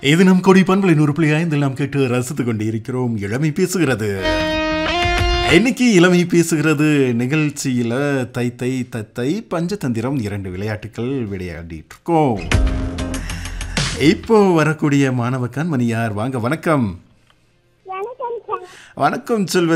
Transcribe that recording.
இது நம் கொடி பண்பலை 100.5 நாம் கேட்டு ரசித்துக் கொண்டு இருக்கிறோம். இளமை பேசுகிறது. இன்னைக்கு இளமை பேசுகிறது நிகழ்ச்சியில தை தை தத்தை பஞ்சதந்திரம் 2 விளையாட்டுகள் விளையாடிட்டு இருக்கோம். இப்போ வரக்கூடிய மாணவ கண்மணி யார்? வாங்க. வணக்கம். வணக்கம் சொல்வது